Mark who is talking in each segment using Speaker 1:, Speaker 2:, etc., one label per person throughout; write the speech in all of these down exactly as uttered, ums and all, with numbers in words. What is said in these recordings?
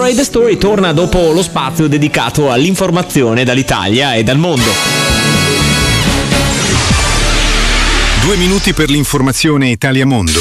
Speaker 1: Inside the Story torna dopo lo spazio dedicato all'informazione dall'Italia e dal mondo.
Speaker 2: Due minuti per l'informazione Italia-Mondo.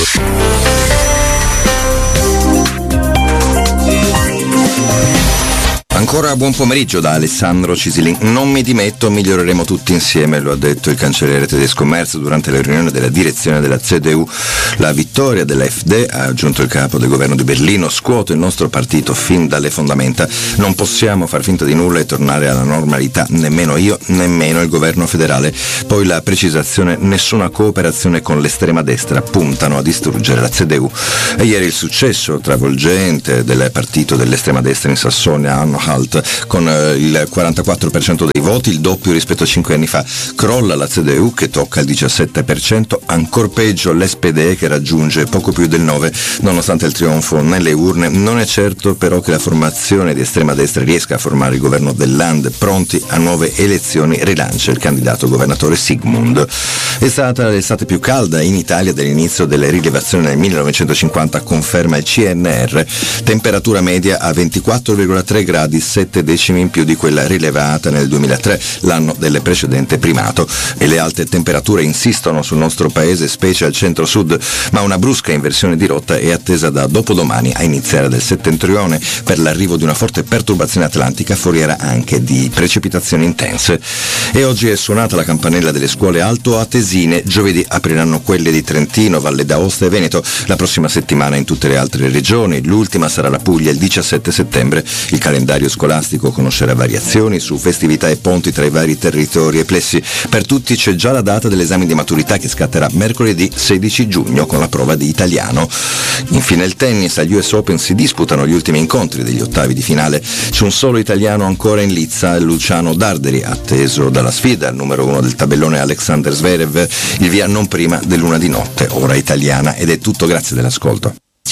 Speaker 3: Ancora buon pomeriggio da Alessandro Cisilin. Non mi dimetto, miglioreremo tutti insieme, lo ha detto il cancelliere tedesco Merz durante la riunione della direzione della C D U. La vittoria dell'A F D, ha aggiunto il capo del governo di Berlino, scuote il nostro partito fin dalle fondamenta. Non possiamo far finta di nulla e tornare alla normalità, nemmeno io, nemmeno il governo federale. Poi la precisazione: nessuna cooperazione con l'estrema destra, puntano a distruggere la C D U. E ieri il successo travolgente del partito dell'estrema destra in Sassonia, Anhalt, con eh, il quarantaquattro per cento dei voti, il doppio rispetto a cinque anni fa. Crolla la C D U che tocca il diciassette per cento, ancor peggio l'S P D che raggiunge poco più del nove per cento. Nonostante il trionfo nelle urne, non è certo però che la formazione di estrema destra riesca a formare il governo del Land. Pronti a nuove elezioni, rilancia il candidato governatore Sigmund. È stata l'estate più calda in Italia dall'inizio delle rilevazioni nel millenovecentocinquanta, conferma il C N R. Temperatura media a ventiquattro virgola tre gradi, sette decimi in più di quella rilevata nel duemilatré, l'anno del precedente primato. E le alte temperature insistono sul nostro paese, specie al centro-sud, ma una brusca inversione di rotta è attesa da dopodomani a iniziare del settentrione, per l'arrivo di una forte perturbazione atlantica foriera anche di precipitazioni intense. E oggi è suonata la campanella delle scuole altoatesine, giovedì apriranno quelle di Trentino, Valle d'Aosta e Veneto, la prossima settimana in tutte le altre regioni, l'ultima sarà la Puglia il diciassette settembre. Il calendario scolastico conoscerà variazioni su festività e ponti tra i vari territori e plessi. Per tutti c'è già la data dell'esame di maturità che scatterà mercoledì sedici giugno con la prova di italiano. Infine il tennis, agli U S Open si disputano gli ultimi incontri degli ottavi di finale. C'è un solo italiano ancora in lizza, Luciano Darderi, atteso dalla sfida, il numero uno del tabellone Alexander Zverev, il via non prima dell'una di notte, ora italiana. Ed è tutto, grazie dell'ascolto.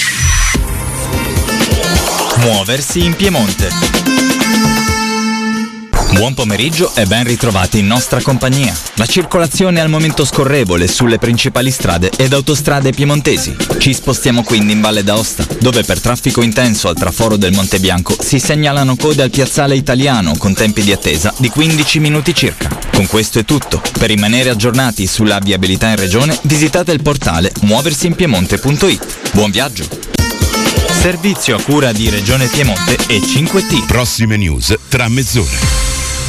Speaker 4: Muoversi in Piemonte. Buon pomeriggio e ben ritrovati in nostra compagnia. La circolazione è al momento scorrevole sulle principali strade ed autostrade piemontesi. Ci spostiamo quindi in Valle d'Aosta, dove per traffico intenso al traforo del Monte Bianco si segnalano code al piazzale Italiano con tempi di attesa di quindici minuti circa. Con questo è tutto. Per rimanere aggiornati sulla viabilità in regione, visitate il portale muoversinpiemonte punto it. Buon viaggio! Servizio a cura di Regione Piemonte e cinque T.
Speaker 5: Prossime news tra mezz'ora.